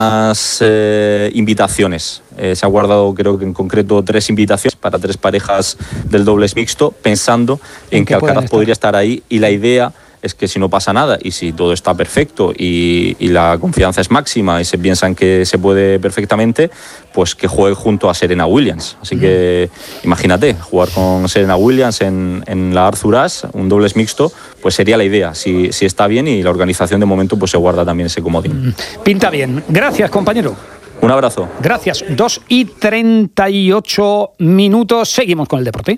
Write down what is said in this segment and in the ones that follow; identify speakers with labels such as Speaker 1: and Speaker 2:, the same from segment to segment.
Speaker 1: invitaciones. Se ha guardado, creo que en concreto, 3 invitaciones para 3 parejas del dobles mixto, pensando en que Alcaraz podría estar ahí, y la idea es que si no pasa nada y si todo está perfecto y la confianza es máxima y se piensan que se puede perfectamente, pues que juegue junto a Serena Williams. Así que imagínate, jugar con Serena Williams en la Arthur Ashe, un dobles mixto, pues sería la idea, si está bien, y la organización de momento pues se guarda también ese comodín.
Speaker 2: Pinta bien. Gracias, compañero.
Speaker 1: Un abrazo.
Speaker 2: Gracias. 2:38. Seguimos con el deporte.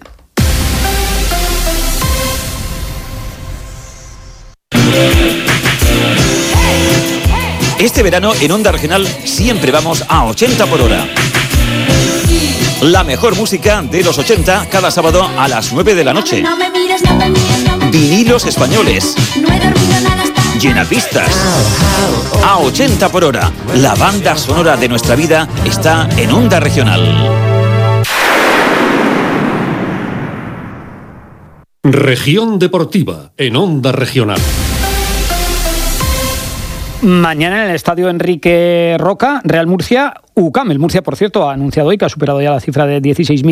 Speaker 3: Este verano en Onda Regional siempre vamos a 80 por hora. La mejor música de los 80 cada sábado a las 9 de la noche. Vinilos españoles. Llenapistas. A 80 por hora. La banda sonora de nuestra vida está en Onda Regional.
Speaker 4: Región Deportiva en Onda Regional.
Speaker 2: Mañana en el estadio Enrique Roca, Real Murcia, UCAM. El Murcia, por cierto, ha anunciado hoy que ha superado ya la cifra de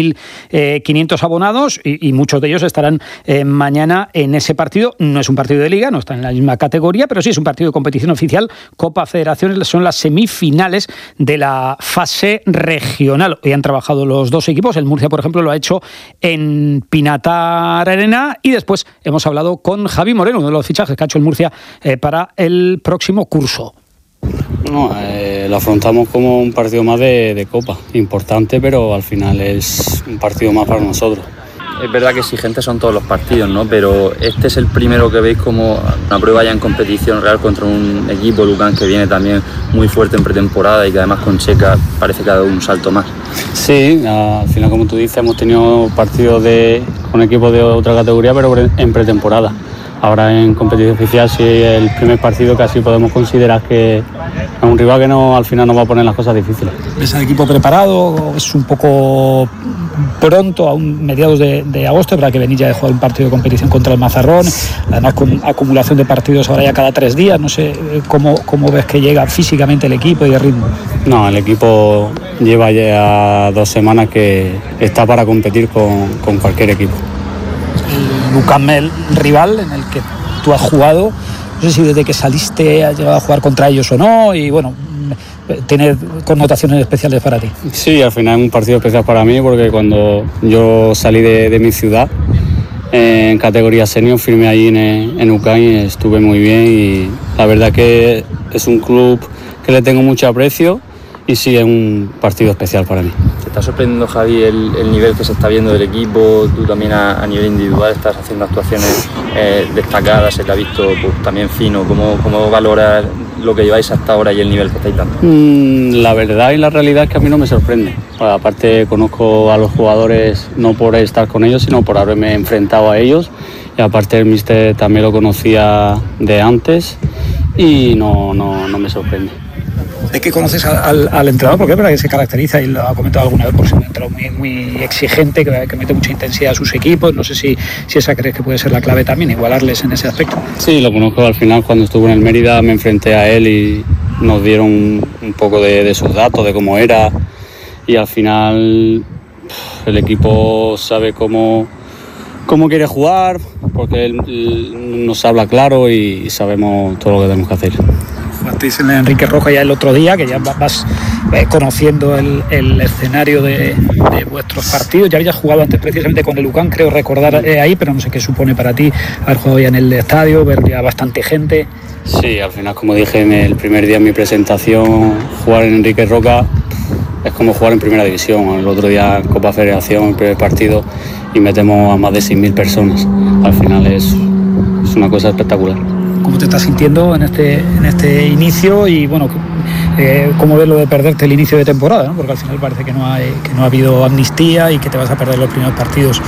Speaker 2: 16.500 abonados y muchos de ellos estarán mañana en ese partido. No es un partido de liga, no está en la misma categoría, pero sí es un partido de competición oficial. Copa Federaciones, son las semifinales de la fase regional. Hoy han trabajado los dos equipos. El Murcia, por ejemplo, lo ha hecho en Pinatar Arena, y después hemos hablado con Javi Moreno, uno de los fichajes que ha hecho el Murcia para el próximo curso.
Speaker 5: No, lo afrontamos como un partido más de Copa, importante, pero al final es un partido más para nosotros.
Speaker 6: Es verdad que exigentes son todos los partidos, ¿no? Pero este es el primero que veis como una prueba ya en competición real contra un equipo, UCAM, que viene también muy fuerte en pretemporada y que además con Checa parece que ha dado un salto más.
Speaker 5: Sí, al final, como tú dices, hemos tenido partidos con equipos de otra categoría, pero en pretemporada. Ahora en competición oficial sí es el primer partido que así podemos considerar que es un rival que al final nos va a poner las cosas difíciles.
Speaker 2: ¿Es el equipo preparado? ¿Es un poco pronto, a mediados de agosto, para que venir ya de jugar un partido de competición contra el Mazarrón? Además, con acumulación de partidos ahora ya cada 3 días. No sé cómo ves que llega físicamente el equipo y el ritmo.
Speaker 5: No, el equipo lleva ya 2 semanas que está para competir con cualquier equipo.
Speaker 2: El UCAM, el rival en el que tú has jugado, no sé si desde que saliste has llegado a jugar contra ellos o no, y bueno, tiene connotaciones especiales para ti.
Speaker 5: Sí, al final es un partido especial para mí, porque cuando yo salí de mi ciudad en categoría senior, firmé allí en UCAM y estuve muy bien, y la verdad que es un club que le tengo mucho aprecio, y sí, es un partido especial para mí.
Speaker 6: ¿Te está sorprendiendo, Javi, el nivel que se está viendo del equipo? Tú también a nivel individual estás haciendo actuaciones destacadas, se te ha visto pues, también fino. ¿Cómo valoras lo que lleváis hasta ahora y el nivel que estáis dando?
Speaker 5: La verdad y la realidad es que a mí no me sorprende. Aparte, conozco a los jugadores no por estar con ellos, sino por haberme enfrentado a ellos. Y aparte, el míster también lo conocía de antes y no me sorprende.
Speaker 2: ¿De qué conoces al entrenador? Porque es verdad que se caracteriza, y lo ha comentado alguna vez, por ser un entrenador muy exigente, que mete mucha intensidad a sus equipos. No sé si esa crees que puede ser la clave también, igualarles en ese aspecto.
Speaker 5: Sí, lo conozco. Al final, cuando estuve en el Mérida, me enfrenté a él y nos dieron un poco de sus datos, de cómo era, y al final el equipo sabe cómo quiere jugar, porque él nos habla claro y sabemos todo lo que tenemos que hacer.
Speaker 2: Jugasteis en Enrique Roca ya el otro día, que ya vas conociendo el escenario de vuestros partidos. Ya habías jugado antes precisamente con el UCAM, creo recordar ahí, pero no sé qué supone para ti haber jugado ya en el estadio, ver ya bastante gente.
Speaker 5: Sí, al final, como dije en el primer día en mi presentación, jugar en Enrique Roca es como jugar en primera división. El otro día en Copa Federación, el primer partido, y metemos a más de 6.000 personas. Al final es una cosa espectacular.
Speaker 2: ¿Cómo te estás sintiendo en este inicio? Y bueno, ¿cómo ves lo de perderte el inicio de temporada, ¿no? Porque al final parece que no ha habido amnistía y que te vas a perder los primeros partidos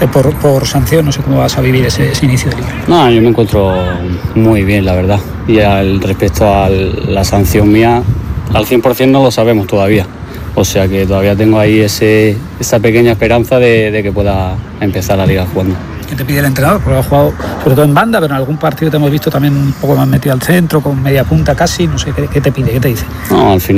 Speaker 2: por sanción. No sé cómo vas a vivir ese inicio de liga.
Speaker 5: No, yo me encuentro muy bien, la verdad. Y respecto a la sanción mía, al 100% no lo sabemos todavía. O sea que todavía tengo ahí esa pequeña esperanza de que pueda empezar la liga jugando.
Speaker 2: ¿Qué te pide el entrenador? Porque ha jugado sobre todo en banda, pero en algún partido te hemos visto también un poco más metido al centro, con media punta casi, no sé, ¿qué te pide? ¿Qué te dice?
Speaker 5: No, al final